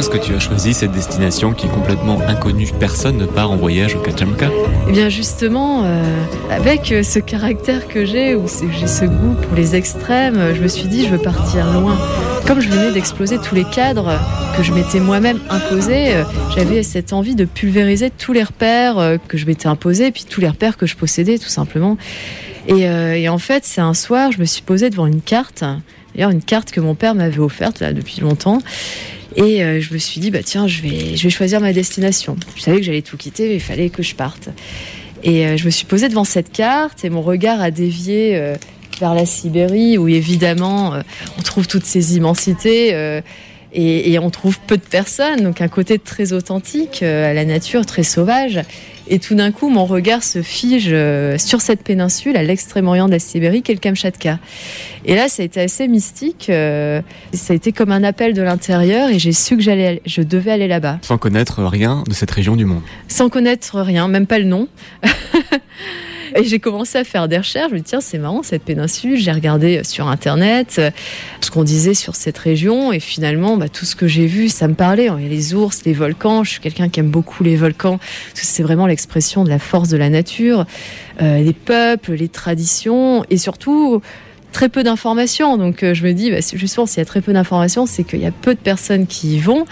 est-ce que tu as choisi cette destination qui est complètement inconnue? Personne ne part en voyage au Kachamka. Eh bien justement, avec ce caractère que j'ai, où j'ai ce goût pour les extrêmes, je me suis dit je veux partir loin. Comme je venais d'exploser tous les cadres que je m'étais moi-même imposés, j'avais cette envie de pulvériser tous les repères que je m'étais imposés, puis tous les repères que je possédais tout simplement. Et en fait, c'est un soir, je me suis posée devant une carte, d'ailleurs une carte que mon père m'avait offerte là, depuis longtemps. Et je me suis dit, tiens, je vais choisir ma destination. Je savais que j'allais tout quitter, mais il fallait que je parte. Et je me suis posée devant cette carte et mon regard a dévié vers la Sibérie, où évidemment, on trouve toutes ces immensités et on trouve peu de personnes. Donc un côté très authentique, à la nature, très sauvage. Et tout d'un coup, mon regard se fige sur cette péninsule, à l'extrême-orient de la Sibérie, qu'est le Kamchatka. Et là, ça a été assez mystique. Ça a été comme un appel de l'intérieur et j'ai su que je devais aller là-bas. Sans connaître rien de cette région du monde. Sans connaître rien, même pas le nom. Et j'ai commencé à faire des recherches. Je me dis, tiens, c'est marrant cette péninsule. J'ai regardé sur Internet ce qu'on disait sur cette région. Et finalement, tout ce que j'ai vu, ça me parlait. Il y a les ours, les volcans. Je suis quelqu'un qui aime beaucoup les volcans. Parce que c'est vraiment l'expression de la force de la nature. Les peuples, les traditions. Et surtout, très peu d'informations. Donc je me dis, justement, s'il y a très peu d'informations, c'est qu'il y a peu de personnes qui y vont.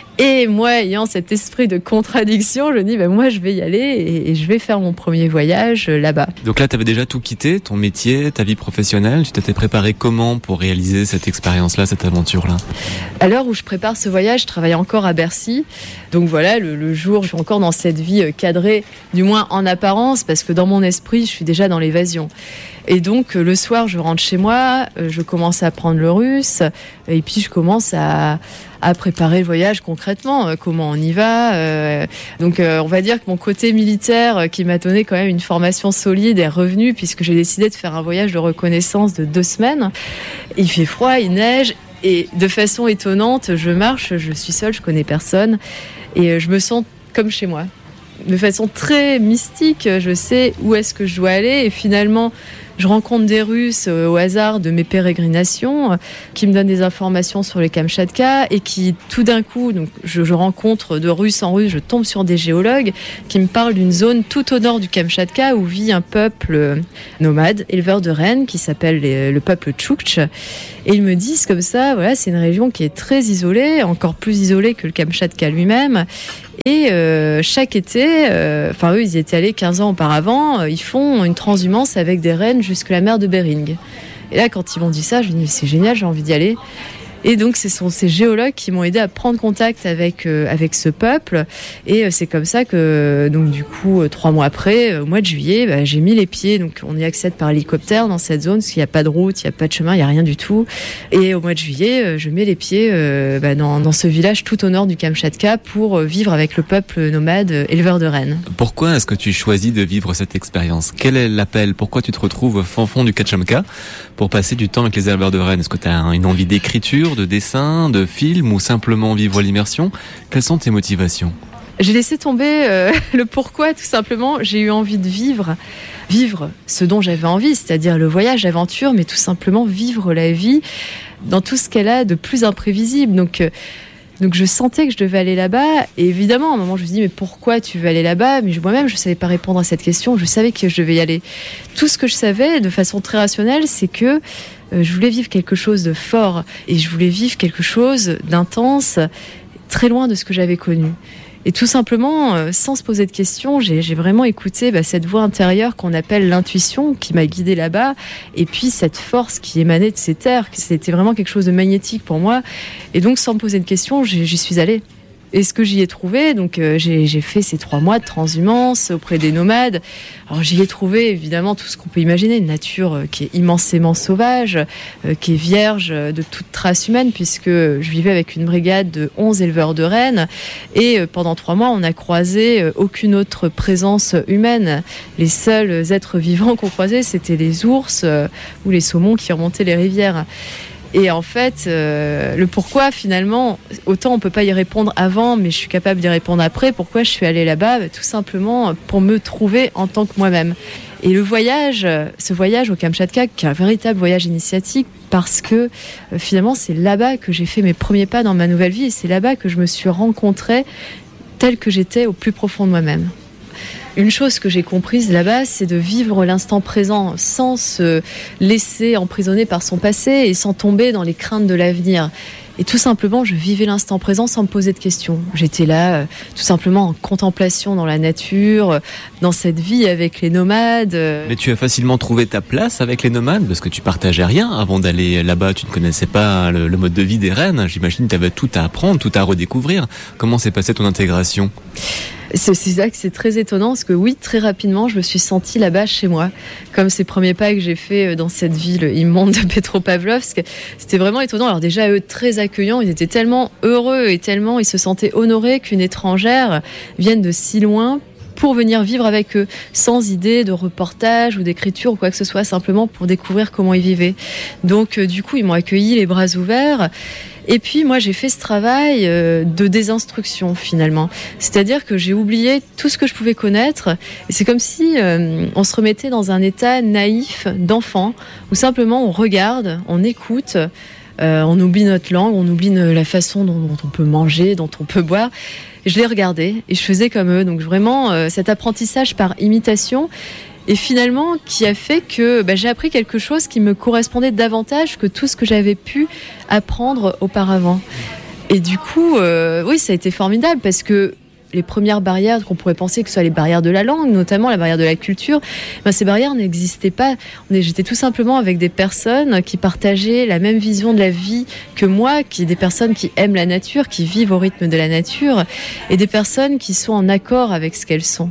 Et moi, ayant cet esprit de contradiction, je me dis, moi, je vais y aller et je vais faire mon premier voyage là-bas. Donc là, tu avais déjà tout quitté, ton métier, ta vie professionnelle. Tu t'étais préparé comment pour réaliser cette expérience-là, cette aventure-là? À l'heure où je prépare ce voyage, je travaille encore à Bercy. Donc voilà, le jour, je suis encore dans cette vie cadrée, du moins en apparence, parce que dans mon esprit, je suis déjà dans l'évasion. Et donc, le soir, je rentre chez moi, je commence à apprendre le russe, et puis je commence à préparer le voyage concrètement, comment on y va. Donc, on va dire que mon côté militaire, qui m'a donné quand même une formation solide, est revenu, puisque j'ai décidé de faire un voyage de reconnaissance de 2 semaines. Il fait froid, il neige, et de façon étonnante, je marche, je suis seule, je connais personne, et je me sens comme chez moi. De façon très mystique, je sais où est-ce que je dois aller, et finalement, je rencontre des Russes au hasard de mes pérégrinations qui me donnent des informations sur les Kamchatka et qui, tout d'un coup, donc je rencontre de Russe en Russe, je tombe sur des géologues qui me parlent d'une zone tout au nord du Kamchatka où vit un peuple nomade, éleveur de rennes, qui s'appelle le peuple Tchoukch. Et ils me disent comme ça, voilà, c'est une région qui est très isolée, encore plus isolée que le Kamchatka lui-même. Et chaque été, eux, ils y étaient allés 15 ans auparavant, ils font une transhumance avec des rennes jusqu'à la mer de Bering. Et là, quand ils m'ont dit ça, je me dis, mais c'est génial, j'ai envie d'y aller. Et donc, ce sont ces géologues qui m'ont aidé à prendre contact avec ce peuple. Et c'est comme ça que, donc, du coup, 3 mois après, au mois de juillet, j'ai mis les pieds. Donc, on y accède par hélicoptère dans cette zone, parce qu'il n'y a pas de route, il n'y a pas de chemin, il n'y a rien du tout. Et au mois de juillet, je mets les pieds dans ce village tout au nord du Kamchatka pour vivre avec le peuple nomade éleveur de rennes. Pourquoi est-ce que tu choisis de vivre cette expérience? Quel est l'appel? Pourquoi tu te retrouves au fond du Kachamka pour passer du temps avec les éleveurs de rennes? Est-ce que tu as une envie d'écriture, de dessin, de film, ou simplement vivre l'immersion? Quelles sont tes motivations? J'ai laissé tomber le pourquoi, tout simplement. J'ai eu envie de vivre ce dont j'avais envie, c'est-à-dire le voyage, l'aventure, mais tout simplement vivre la vie dans tout ce qu'elle a de plus imprévisible. Donc je sentais que je devais aller là-bas. Et évidemment, à un moment, je me suis dit, mais pourquoi tu veux aller là-bas? Mais moi-même, je ne savais pas répondre à cette question. Je savais que je devais y aller. Tout ce que je savais, de façon très rationnelle, c'est que je voulais vivre quelque chose de fort. Et je voulais vivre quelque chose d'intense, très loin de ce que j'avais connu. Et tout simplement, sans se poser de questions, j'ai vraiment écouté cette voix intérieure qu'on appelle l'intuition, qui m'a guidée là-bas. Et puis cette force qui émanait de ces terres, c'était vraiment quelque chose de magnétique pour moi. Et donc, sans me poser de questions, j'y suis allée. Et ce que j'y ai trouvé, donc j'ai fait ces 3 mois de transhumance auprès des nomades. Alors j'y ai trouvé évidemment tout ce qu'on peut imaginer, une nature qui est immensément sauvage, qui est vierge de toute trace humaine, puisque je vivais avec une brigade de 11 éleveurs de rennes, et pendant 3 mois on n'a croisé aucune autre présence humaine. Les seuls êtres vivants qu'on croisait, c'était les ours ou les saumons qui remontaient les rivières. Et en fait, le pourquoi, finalement, autant on peut pas y répondre avant, mais je suis capable d'y répondre après. Pourquoi je suis allée là-bas? Tout simplement pour me trouver en tant que moi-même. Et ce voyage au Kamtchatka, qui est un véritable voyage initiatique, parce que finalement c'est là-bas que j'ai fait mes premiers pas dans ma nouvelle vie, et c'est là-bas que je me suis rencontrée telle que j'étais au plus profond de moi-même. Une chose que j'ai comprise là-bas, c'est de vivre l'instant présent sans se laisser emprisonner par son passé et sans tomber dans les craintes de l'avenir. Et tout simplement, je vivais l'instant présent sans me poser de questions. J'étais là, tout simplement en contemplation dans la nature, dans cette vie avec les nomades. Mais tu as facilement trouvé ta place avec les nomades, parce que tu partageais rien avant d'aller là-bas. Tu ne connaissais pas le mode de vie des rennes. J'imagine que tu avais tout à apprendre, tout à redécouvrir. Comment s'est passée ton intégration ? C'est ça que c'est très étonnant, parce que oui, très rapidement, je me suis sentie là-bas chez moi. Comme ces premiers pas que j'ai fait dans cette ville immonde de Petropavlovsk, c'était vraiment étonnant. Alors déjà, eux, très accueillants, ils étaient tellement heureux et tellement ils se sentaient honorés qu'une étrangère vienne de si loin pour venir vivre avec eux, sans idée de reportage ou d'écriture ou quoi que ce soit, simplement pour découvrir comment ils vivaient. Donc du coup, ils m'ont accueilli les bras ouverts. Et puis moi j'ai fait ce travail de désinstruction finalement, c'est-à-dire que j'ai oublié tout ce que je pouvais connaître, et c'est comme si on se remettait dans un état naïf d'enfant, où simplement on regarde, on écoute, on oublie notre langue, on oublie la façon dont on peut manger, dont on peut boire. Et je les regardais et je faisais comme eux, donc vraiment cet apprentissage par imitation. Et finalement, qui a fait que j'ai appris quelque chose qui me correspondait davantage que tout ce que j'avais pu apprendre auparavant. Et du coup, oui, ça a été formidable, parce que les premières barrières qu'on pourrait penser que ce soit les barrières de la langue, notamment la barrière de la culture, ces barrières n'existaient pas. J'étais tout simplement avec des personnes qui partageaient la même vision de la vie que moi, des personnes qui aiment la nature, qui vivent au rythme de la nature, et des personnes qui sont en accord avec ce qu'elles sont.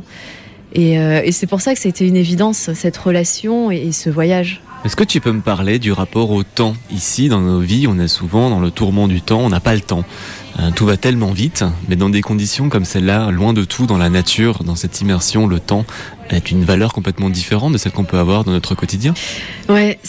Et c'est pour ça que ça a été une évidence, cette relation et ce voyage. Est-ce que tu peux me parler du rapport au temps ? Ici, dans nos vies, on est souvent dans le tourment du temps, on n'a pas le temps. Tout va tellement vite, mais dans des conditions comme celle-là, loin de tout, dans la nature, dans cette immersion, le temps est une valeur complètement différente de celle qu'on peut avoir dans notre quotidien. Ouais,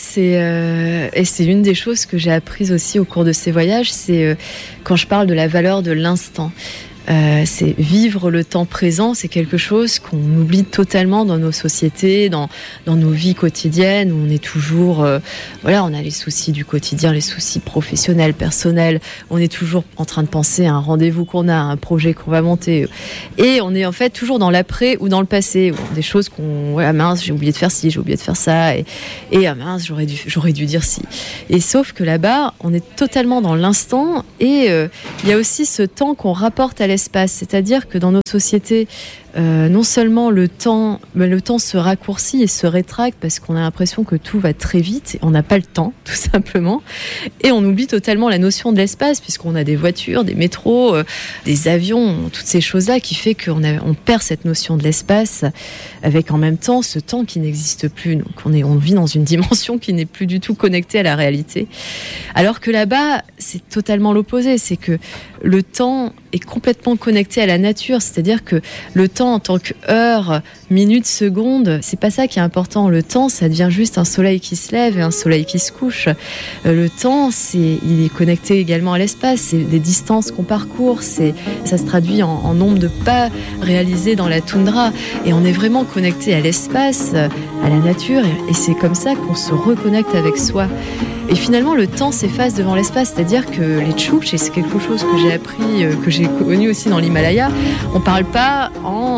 et c'est une des choses que j'ai apprises aussi au cours de ces voyages, c'est quand je parle de la valeur de l'instant. C'est vivre le temps présent, c'est quelque chose qu'on oublie totalement dans nos sociétés, dans nos vies quotidiennes, où on est toujours, on a les soucis du quotidien, les soucis professionnels, personnels, on est toujours en train de penser à un rendez-vous qu'on a, à un projet qu'on va monter, et on est en fait toujours dans l'après ou dans le passé, des choses mince, j'ai oublié de faire ci, j'ai oublié de faire ça, et mince, j'aurais dû dire ci. Et sauf que là-bas, on est totalement dans l'instant, et il y a aussi ce temps qu'on rapporte à l'espace, c'est-à-dire que dans nos sociétés, non seulement le temps se raccourcit et se rétracte parce qu'on a l'impression que tout va très vite et on n'a pas le temps, tout simplement, et on oublie totalement la notion de l'espace, puisqu'on a des voitures, des métros, des avions, toutes ces choses-là, qui fait qu'on perd cette notion de l'espace, avec en même temps ce temps qui n'existe plus. Donc on vit dans une dimension qui n'est plus du tout connectée à la réalité, alors que là-bas c'est totalement l'opposé, c'est que le temps est complètement connecté à la nature, c'est-à-dire que le temps en tant que heure, minute, seconde, c'est pas ça qui est important. Le temps, ça devient juste un soleil qui se lève et un soleil qui se couche. Le temps, il est connecté également à l'espace, c'est des distances qu'on parcourt, ça se traduit en nombre de pas réalisés dans la toundra, et on est vraiment connecté à l'espace, à la nature, et c'est comme ça qu'on se reconnecte avec soi. Et finalement, le temps s'efface devant l'espace, c'est-à-dire que les tchouks, et c'est quelque chose que j'ai appris, que j'ai connu aussi dans l'Himalaya, on parle pas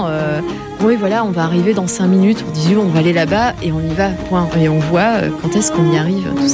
oui voilà, on va arriver dans 5 minutes, on dit on va aller là-bas et on y va, point. Et on voit quand est-ce qu'on y arrive.